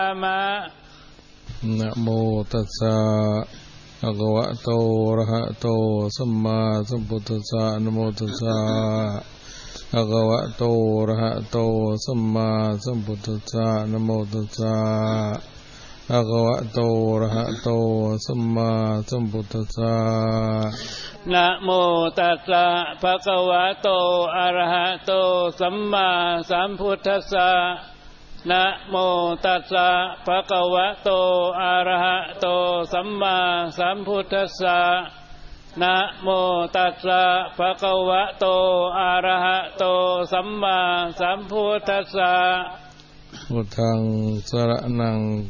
มะนะโมตัสสะภะคะวะโตอะระหะโตสัมมาสัมพุทธัสสะนะโมตัสสะภะคะวะโตอะระหะโตสัมมาสัมพุทธัสสะนะโมตัสสะภะคะวะโตอะระหะโตสัมมาสัมพุทธัสสะนะโมตัสสะภะคะวะโตอะระหะโตสัมมาสัมพุทธัสสะนะโมตัสสะภะคะวะโตอะระหะโตสัมมาสัมพุทธัสสะนะโมตัสสะภะคะวะโตอะระหะโตสัมมาสัมพุทธัสสะพุทธังสรณัง